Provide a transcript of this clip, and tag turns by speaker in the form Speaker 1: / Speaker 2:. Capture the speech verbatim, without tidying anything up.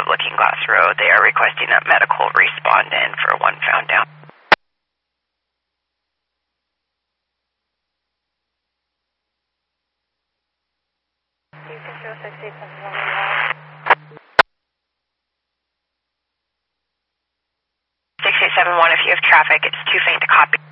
Speaker 1: of Looking Glass Road. They are requesting that medical respond in for one found down. six eight seven one, if you have traffic, it's too faint to copy.